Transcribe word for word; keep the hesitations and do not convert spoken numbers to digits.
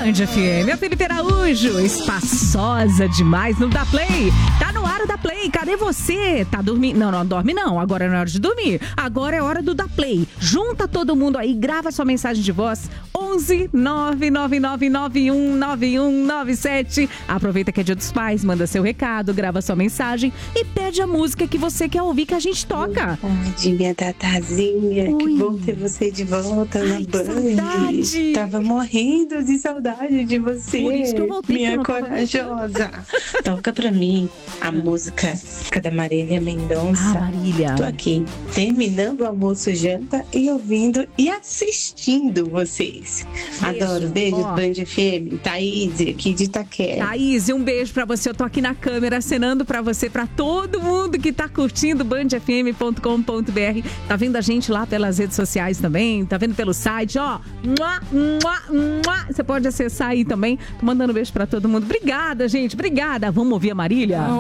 Band F M. É Felipe Araújo, espaçosa demais, não dá play. Tá no ar da play, cadê você? Tá dormindo? Não, não dorme não, agora não é hora de dormir. Agora é hora do da play. Junta todo mundo aí, grava sua mensagem de voz. onze nove nove nove nove um nove um nove sete. Aproveita que é Dia dos Pais, manda seu recado, grava sua mensagem e pede a música que você quer ouvir que a gente toca. Tarde, minha Tatazinha, Ui. que bom ter você de volta Ai, na que Band. saudade. Tava morrendo de saudade de você, Por isso que eu voltei, minha que eu não tava corajosa. Toca pra mim a música da Marília Mendonça. Ah, Marília. Tô aqui, terminando o almoço, janta e ouvindo e assistindo vocês. Beijo. Adoro, beijo, Ó. Band F M, Thaís, aqui de Itaquera. Thaís, um beijo pra você. Eu tô aqui na câmera acenando pra você, pra todo mundo que tá curtindo band f m ponto com ponto b r. Tá vendo a gente lá pelas redes sociais também, tá vendo pelo site, ó. Mua, mua, mua. Você pode acessar aí também. Tô mandando um beijo pra todo mundo. Obrigada, gente. Obrigada. Vamos ouvir a Marília?